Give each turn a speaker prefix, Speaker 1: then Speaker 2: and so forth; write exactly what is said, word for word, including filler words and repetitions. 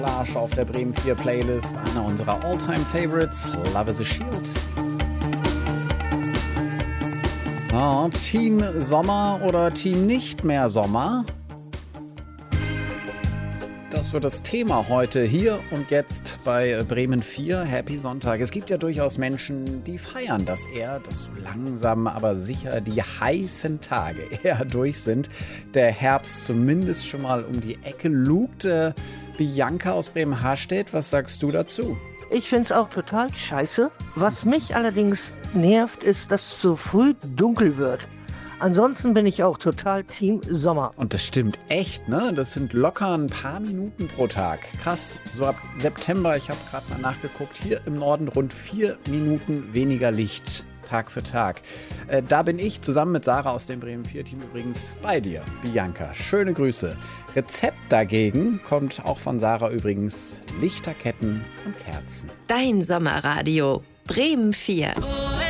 Speaker 1: Larsch auf der Bremen vier Playlist, einer unserer All-Time-Favorites, Love is a Shield. Oh, Team Sommer oder Team nicht mehr Sommer? Das wird das Thema heute hier und jetzt bei Bremen vier. Happy Sonntag. Es gibt ja durchaus Menschen, die feiern das eher, dass so langsam, aber sicher die heißen Tage eher durch sind. Der Herbst zumindest schon mal um die Ecke lugt. Äh, Bianca aus Bremen-Hastedt, was sagst du dazu?
Speaker 2: Ich finde es auch total scheiße. Was mich allerdings nervt, ist, dass es so früh dunkel wird. Ansonsten bin ich auch total Team Sommer.
Speaker 1: Und das stimmt echt, ne? Das sind locker ein paar Minuten pro Tag. Krass, so ab September, ich habe gerade mal nachgeguckt, hier im Norden rund vier Minuten weniger Licht. Tag für Tag. Äh, da bin ich zusammen mit Sarah aus dem Bremen vier Team übrigens bei dir, Bianca. Schöne Grüße. Rezept dagegen kommt auch von Sarah übrigens. Lichterketten und Kerzen.
Speaker 3: Dein Sommerradio Bremen vier.